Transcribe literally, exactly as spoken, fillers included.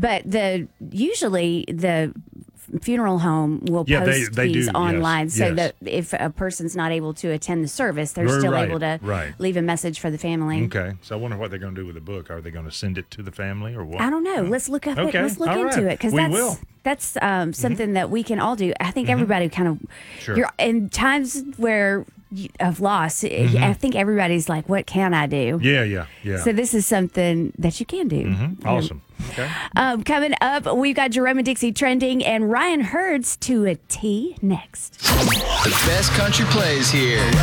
but the usually the funeral home will Yeah, post they- they these do, yes, online so yes. that if a person's not able to attend the service, they're Right, still right, able to right. leave a message for the family. Okay, so I wonder what they're going to do with the book. Are they going to send it to the family or what? I don't know. Let's look up. Okay, It. Let's look all into right. it because We that's will. that's um, something that we can all do. I think everybody kind of Sure. you're in times where you- of loss. I think everybody's like, "What can I do?" Yeah, yeah, yeah. So this is something that you can do. Awesome. Okay. Um, coming up, we've got Jerome and Dixie trending and Ryan Hurds to a T next. The best country plays here.